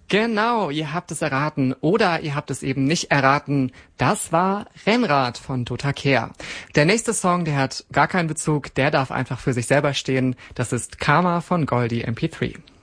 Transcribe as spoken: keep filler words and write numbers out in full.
Genau, ihr habt es erraten oder ihr habt es eben nicht erraten. Das war Rennrad von Dota Kehr. Der nächste Song, der hat gar keinen Bezug, der darf einfach für sich selber stehen. Das ist Karma von Goldie M P drei.